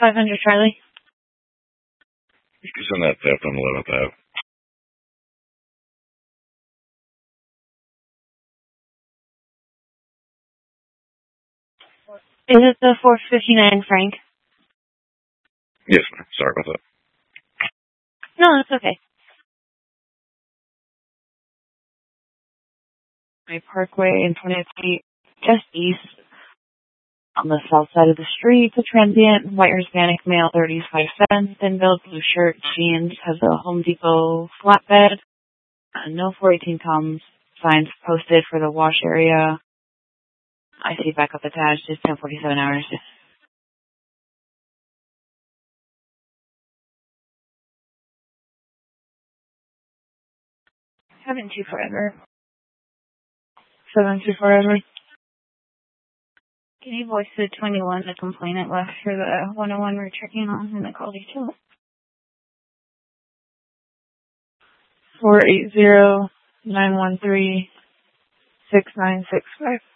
500 Charlie. You can send that theft on 11th Ave. Is it the 459 Frank? Yes, ma'am. Sorry about that. No, that's okay. Parkway in 20th Street, just east. On the south side of the street, a transient, white Hispanic male, 30s, 5'7", thin build, blue shirt, jeans, has a Home Depot flatbed. No 418 comes. Signs posted for the wash area. I see backup attached. It's 10:47 hours. Haven't two forever. 724 Edward. Can you voice the 21 the complainant left for the 101 we're checking on in the call detail? 480-913-6965.